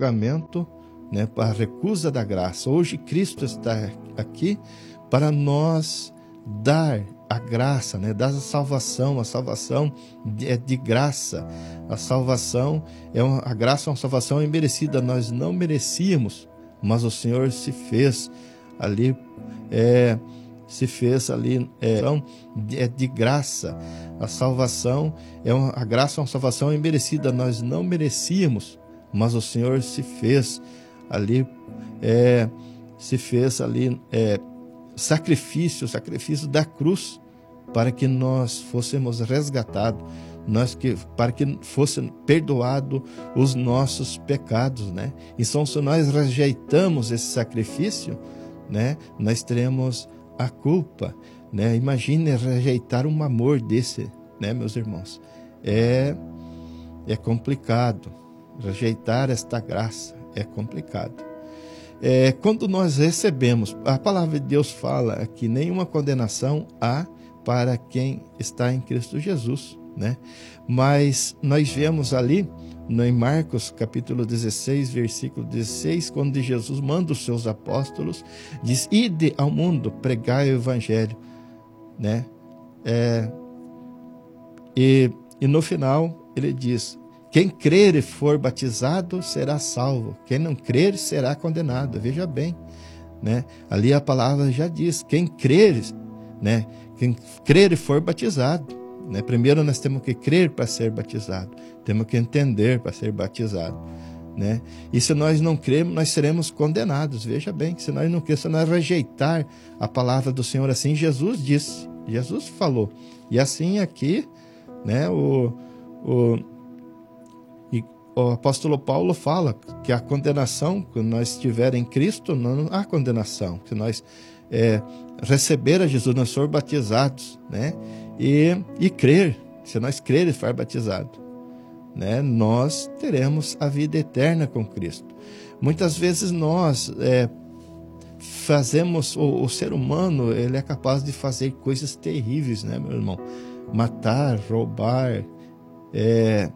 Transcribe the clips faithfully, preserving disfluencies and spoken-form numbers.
julgamento, né, para a recusa da graça. Hoje Cristo está aqui para nós dar a graça, né, dar a salvação. A salvação é de graça. A salvação é uma, a graça é uma salvação imerecida. Nós não merecíamos, mas o Senhor se fez ali, é, se fez ali, é, é de graça. A salvação é uma, a graça é uma salvação imerecida. Nós não merecíamos, mas o Senhor se fez ali, é, se fez ali, é, sacrifício, sacrifício da cruz, para que nós fôssemos resgatados, nós que, para que fossem perdoados os nossos pecados, né? Então, se nós rejeitamos esse sacrifício, né, nós teremos a culpa, né? Imagine rejeitar um amor desse, né, meus irmãos? É, é complicado. Rejeitar esta graça é complicado. É, quando nós recebemos, a palavra de Deus fala que nenhuma condenação há para quem está em Cristo Jesus, né? Mas nós vemos ali no, em Marcos capítulo dezesseis, versículo dezesseis, quando Jesus manda os seus apóstolos, diz: ide ao mundo, pregai o evangelho, né? É, e, e no final ele diz: quem crer e for batizado será salvo, quem não crer será condenado. Veja bem, né? Ali a palavra já diz: quem crer, né? Quem crer e for batizado, né? Primeiro nós temos que crer para ser batizado, temos que entender para ser batizado, né? E se nós não crermos, nós seremos condenados. Veja bem, se nós não crermos, se nós rejeitar a palavra do Senhor, assim Jesus disse, Jesus falou. E assim aqui, né? O, o O apóstolo Paulo fala que a condenação, que nós estiver em Cristo, não há condenação. Que nós é, receber a Jesus, nós somos batizados, né? E, e crer, se nós crer e for batizado, né? Nós teremos a vida eterna com Cristo. Muitas vezes nós é, fazemos, o, o ser humano, ele é capaz de fazer coisas terríveis, né, meu irmão? Matar, roubar, é...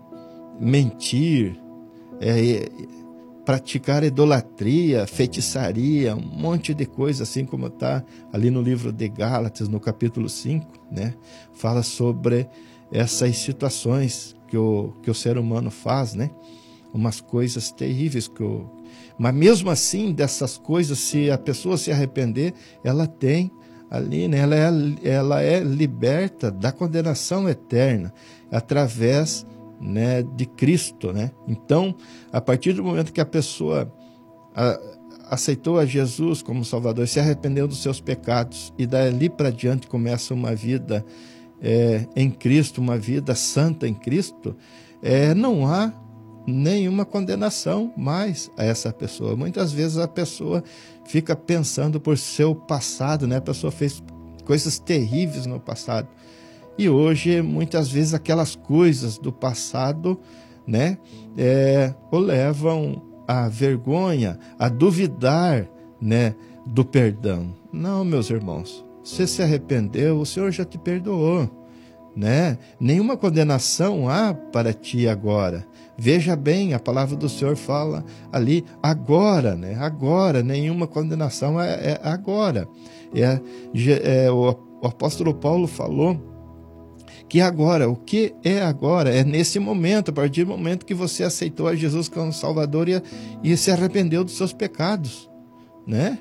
mentir, é, praticar idolatria, feitiçaria, um monte de coisa, assim como está ali no livro de Gálatas, no capítulo cinco, né? Fala sobre essas situações que o, que o ser humano faz, né? Umas coisas terríveis. Que o... Mas mesmo assim, dessas coisas, se a pessoa se arrepender, ela tem ali, né? Ela é, ela é liberta da condenação eterna através, né, de Cristo, né? Então, a partir do momento que a pessoa a, aceitou a Jesus como Salvador, se arrependeu dos seus pecados e dali para diante começa uma vida é, em Cristo, uma vida santa em Cristo, é, não há nenhuma condenação mais a essa pessoa. Muitas vezes a pessoa fica pensando por seu passado, né? A pessoa fez coisas terríveis no passado. E hoje, muitas vezes, aquelas coisas do passado, né, é, o levam à vergonha, a duvidar, né, do perdão. Não, meus irmãos, você se arrependeu, o Senhor já te perdoou, né? Nenhuma condenação há para ti agora. Veja bem, a palavra do Senhor fala ali, agora, né? Agora, nenhuma condenação é, é agora. É, é, o, o apóstolo Paulo falou que agora, o que é agora? É nesse momento, a partir do momento que você aceitou a Jesus como Salvador e, e se arrependeu dos seus pecados, né?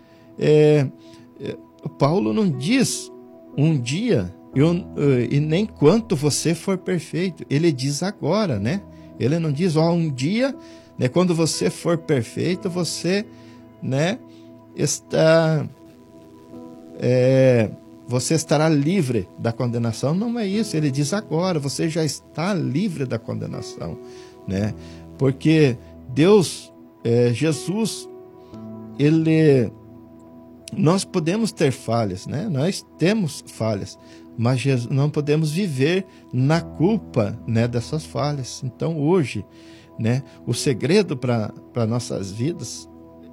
É, é, Paulo não diz um dia eu, e nem quanto você for perfeito, ele diz agora, né? Ele não diz, ó, um dia, né, quando você for perfeito, você, né, está... É, você estará livre da condenação. Não é isso, ele diz agora, você já está livre da condenação, né? Porque Deus, é, Jesus, ele, nós podemos ter falhas, né? Nós temos falhas, mas Jesus, não podemos viver na culpa, né, dessas falhas. Então hoje, né, o segredo para para nossas vidas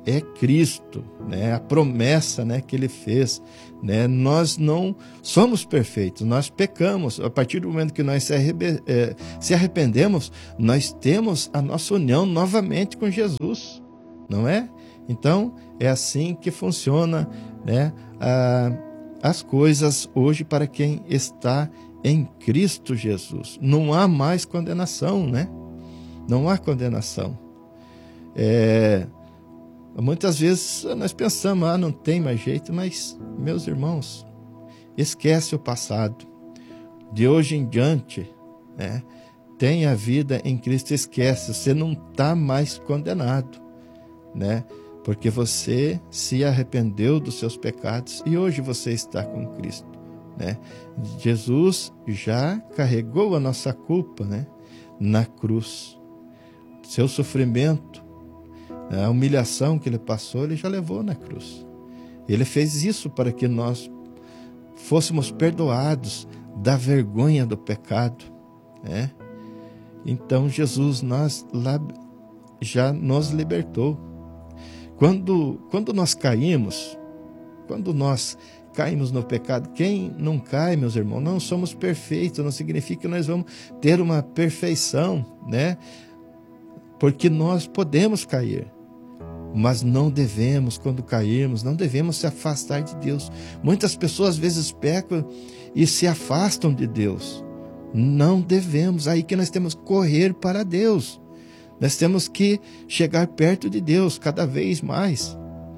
é Cristo, né? A promessa, né, que ele fez, né? Nós não somos perfeitos, nós pecamos. A partir do momento que nós se, arrebe- é, se arrependemos, nós temos a nossa união novamente com Jesus, não é? Então, é assim que funciona, né, a, as coisas hoje para quem está em Cristo Jesus. Não há mais condenação, né? Não há condenação. É... Muitas vezes nós pensamos, ah, não tem mais jeito, mas, meus irmãos, esquece o passado. De hoje em diante, né, tem a vida em Cristo, esquece, você não está mais condenado, né, porque você se arrependeu dos seus pecados e hoje você está com Cristo, né. Jesus já carregou a nossa culpa, né, na cruz. Seu sofrimento, a humilhação que ele passou, ele já levou na cruz. Ele fez isso para que nós fôssemos perdoados da vergonha do pecado, né? Então Jesus nós, já nos libertou. Quando, quando nós caímos, quando nós caímos no pecado, quem não cai, meus irmãos, não somos perfeitos, não significa que nós vamos ter uma perfeição, né? Porque nós podemos cair, mas não devemos, quando cairmos, não devemos se afastar de Deus. Muitas pessoas às vezes pecam e se afastam de Deus. Não devemos, aí que nós temos que correr para Deus. Nós temos que chegar perto de Deus cada vez mais.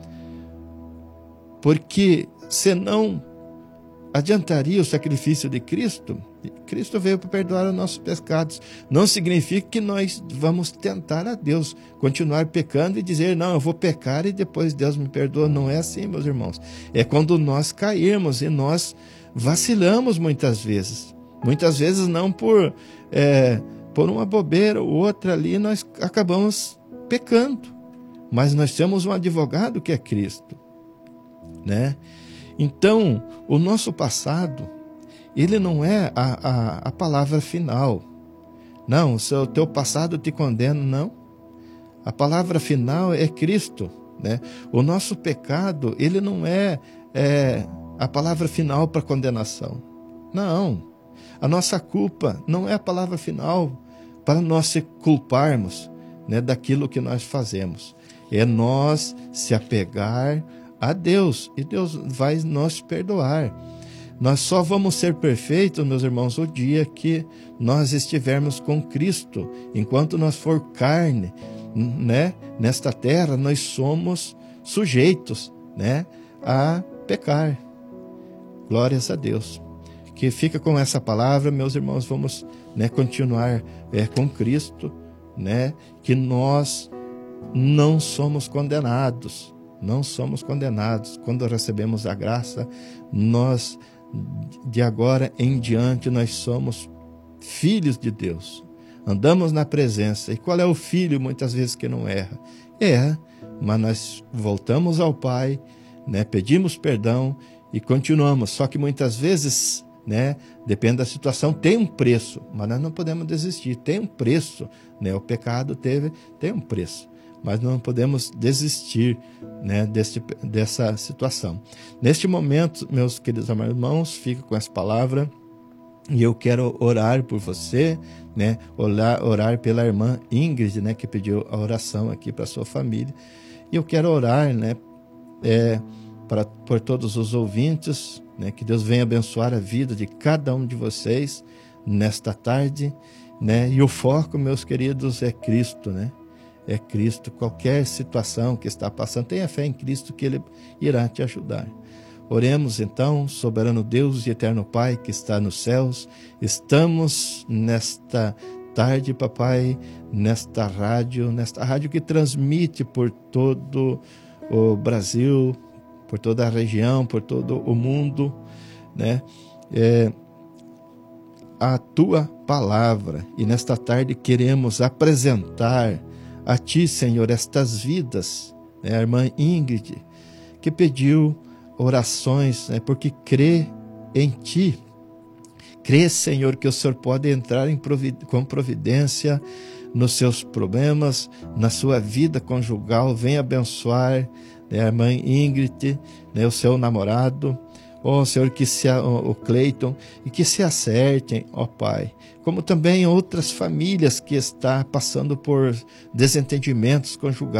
Porque senão adiantaria o sacrifício de Cristo. Cristo veio para perdoar os nossos pecados. Não significa que nós vamos tentar a Deus, continuar pecando e dizer, não, eu vou pecar e depois Deus me perdoa. Não é assim, meus irmãos. É quando nós cairmos e nós vacilamos muitas vezes. Muitas vezes não por, é, por uma bobeira ou outra ali, nós acabamos pecando. Mas nós temos um advogado que é Cristo, né? Então, o nosso passado, ele não é a, a, a palavra final. Não, o seu, teu passado te condena, não. A palavra final é Cristo, né? O nosso pecado, ele não é, é a palavra final para condenação. Não. A nossa culpa não é a palavra final para nós se culparmos, né, daquilo que nós fazemos. É nós se apegar a Deus e Deus vai nos perdoar. Nós só vamos ser perfeitos, meus irmãos, o dia que nós estivermos com Cristo. Enquanto nós for carne, né, nesta terra, nós somos sujeitos, né, a pecar. Glórias a Deus. Que fica com essa palavra, meus irmãos, vamos, né, continuar é, com Cristo, né, que nós não somos condenados, não somos condenados. Quando recebemos a graça, nós, de agora em diante, nós somos filhos de Deus. Andamos na presença. E qual é o filho, muitas vezes, que não erra? Erra, mas nós voltamos ao Pai, né, pedimos perdão e continuamos. Só que muitas vezes, né, depende da situação, tem um preço, mas nós não podemos desistir. Tem um preço, né? O pecado teve, tem um preço. Mas não podemos desistir, né, desse, dessa situação. Neste momento, meus queridos irmãos, fico com essa palavra e eu quero orar por você, né, orar, orar pela irmã Ingrid, né, que pediu a oração aqui para a sua família. E eu quero orar, né, é, para, por todos os ouvintes, né, que Deus venha abençoar a vida de cada um de vocês nesta tarde, né, e o foco, meus queridos, é Cristo, né? É Cristo. Qualquer situação que está passando, tenha fé em Cristo que Ele irá te ajudar. Oremos então, soberano Deus e eterno Pai que está nos céus. Estamos nesta tarde, papai, nesta rádio, nesta rádio que transmite por todo o Brasil, por toda a região, por todo o mundo, né? É, a Tua palavra. E nesta tarde queremos apresentar a Ti, Senhor, estas vidas, né? A irmã Ingrid, que pediu orações, né? Porque crê em Ti. Crê, Senhor, que o Senhor pode entrar em provid- com providência nos seus problemas, na sua vida conjugal. Venha abençoar, né, a irmã Ingrid, né, o seu namorado. Ó oh, Senhor, que se, o Cleiton, e que se acertem, ó oh, Pai. Como também outras famílias que estão passando por desentendimentos conjugais.